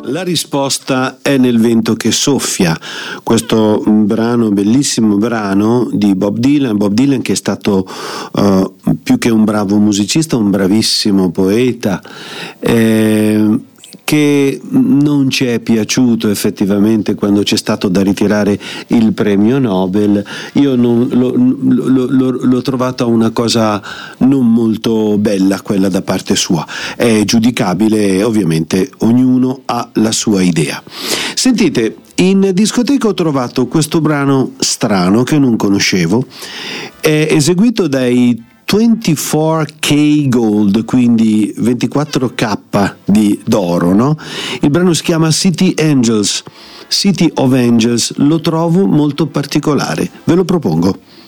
La risposta è nel vento che soffia, questo brano, bellissimo brano di Bob Dylan che è stato più che un bravo musicista, un bravissimo poeta, che non ci è piaciuto effettivamente quando c'è stato da ritirare il premio Nobel. Io l'ho trovata una cosa non molto bella quella da parte sua. È giudicabile, ovviamente ognuno ha la sua idea. Sentite, in discoteca ho trovato questo brano strano che non conoscevo, è eseguito dai 24K Gold, quindi 24K d'oro, no? Il brano si chiama City of Angels, lo trovo molto particolare, ve lo propongo.